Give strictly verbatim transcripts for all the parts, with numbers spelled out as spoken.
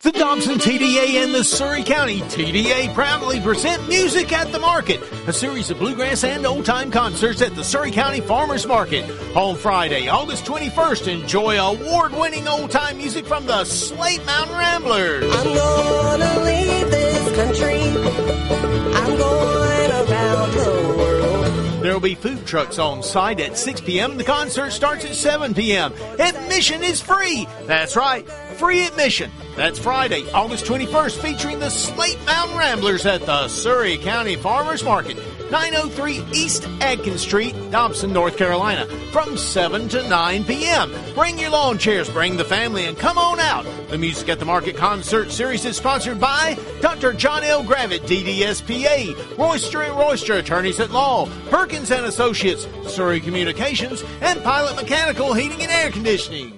The Dobson T D A and the Surrey County T D A proudly present Music at the Market, a series of bluegrass and old-time concerts at the Surrey County Farmers Market. On Friday, August twenty-first, enjoy award-winning old-time music from the Slate Mountain Ramblers. I'm gonna leave this country. I'm going around the world. There will be food trucks on site at six p.m. The concert starts at seven p.m. Admission is free. That's right, free admission. That's Friday, August twenty-first, featuring the Slate Mountain Ramblers at the Surrey County Farmers Market, nine oh three East Adkins Street, Dobson, North Carolina, from seven to nine p.m. Bring your lawn chairs, bring the family, and come on out. The Music at the Market concert series is sponsored by Doctor John L. Gravitt, D D S P A, Royster and Royster, Attorneys at Law, Perkins and Associates, Surrey Communications, and Pilot Mechanical Heating and Air Conditioning.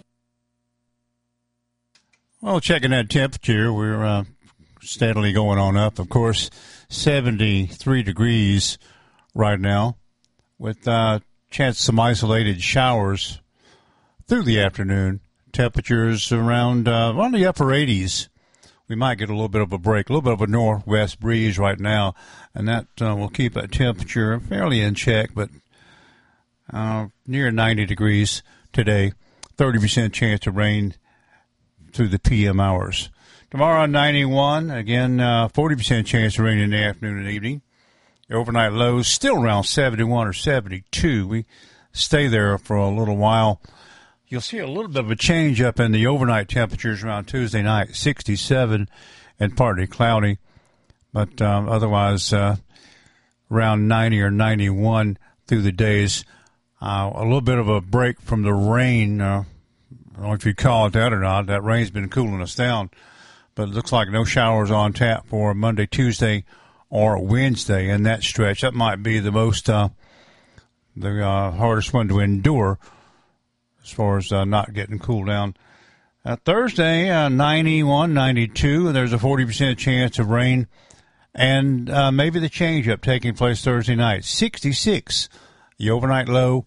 Well, checking that temperature, we're uh, steadily going on up. Of course, seventy-three degrees right now, with uh, chance of some isolated showers through the afternoon. Temperatures around uh, on the upper eighties. We might get a little bit of a break, a little bit of a northwest breeze right now, and that uh, will keep that temperature fairly in check, but uh, near ninety degrees today. thirty percent chance of rain through the P M hours. Tomorrow, ninety-one. Again, uh, forty percent chance of rain in the afternoon and evening. The overnight lows still around seventy-one or seventy-two. We stay there for a little while. You'll see a little bit of a change up in the overnight temperatures around Tuesday night, sixty-seven and partly cloudy. But um, otherwise, uh, around ninety or ninety-one through the days. Uh, a little bit of a break from the rain. Uh, I don't know if you call it that or not. That rain's been cooling us down. But it looks like no showers on tap for Monday, Tuesday, or Wednesday in that stretch. That might be the most, uh, the uh, hardest one to endure as far as uh, not getting cooled down. Uh, Thursday, uh, ninety-one, ninety-two. There's a forty percent chance of rain. And uh, maybe the change-up taking place Thursday night. sixty-six, the overnight low.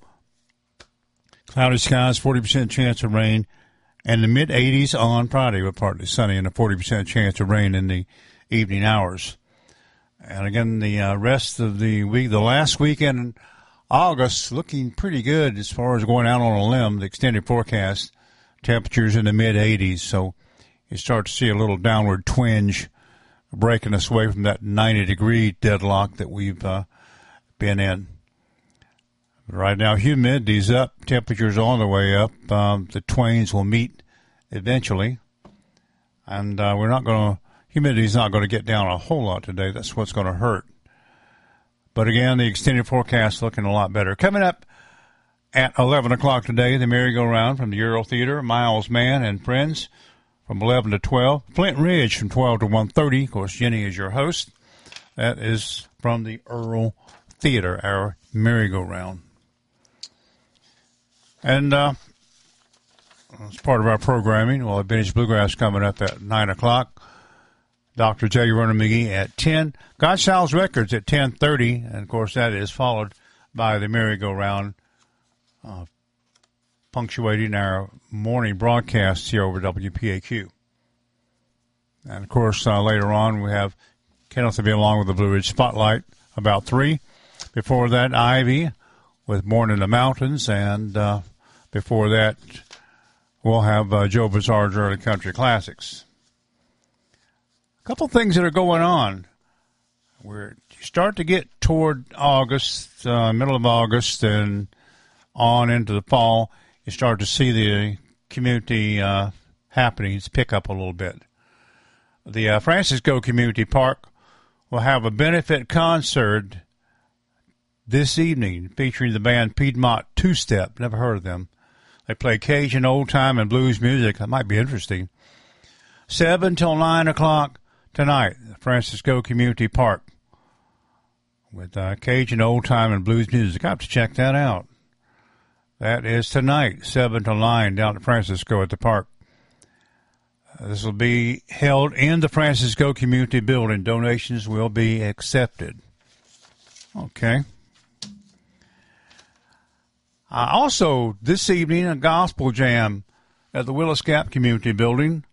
Cloudy skies, forty percent chance of rain, and the mid-eighties on Friday with partly sunny and a forty percent chance of rain in the evening hours. And again, the uh, rest of the week, the last weekend in August, looking pretty good as far as going out on a limb. The extended forecast, temperatures in the mid-eighties, so you start to see a little downward twinge breaking us away from that ninety-degree deadlock that we've uh, been in. Right now, humidity's up, temperatures on the way up. Um, the twains will meet eventually, and uh, we're not going to. Humidity's not going to get down a whole lot today. That's what's going to hurt. But again, the extended forecast looking a lot better. Coming up at eleven o'clock today, the merry-go-round from the Earl Theater, Miles Mann and Friends from eleven to twelve. Flint Ridge from twelve to one thirty. Of course, Jenny is your host. That is from the Earl Theater, our merry-go-round. And uh, as part of our programming, we'll have Vintage Bluegrass coming up at nine o'clock. Doctor J. Vernon McGee at ten. Godchild's Records at ten thirty. And, of course, that is followed by the merry-go-round, uh, punctuating our morning broadcasts here over W P A Q. And, of course, uh, later on we have Kenneth will be along with the Blue Ridge Spotlight about three. Before that, Ivy with Born in the Mountains, and uh, before that, we'll have uh, Joe Bizarre's Early Country Classics. A couple things that are going on. We're start to get toward August, uh, middle of August, and on into the fall. You start to see the community uh, happenings pick up a little bit. The uh, Francisco Community Park will have a benefit concert this evening, featuring the band Piedmont Two-Step. Never heard of them. They play Cajun, old-time, and blues music. That might be interesting. seven till nine o'clock tonight, Francisco Community Park, with uh, Cajun, old-time, and blues music. I have to check that out. That is tonight, seven till nine, down at Francisco at the park. Uh, this will be held in the Francisco Community Building. Donations will be accepted. Okay. Uh, also, this evening, a gospel jam at the Willis Gap Community Building.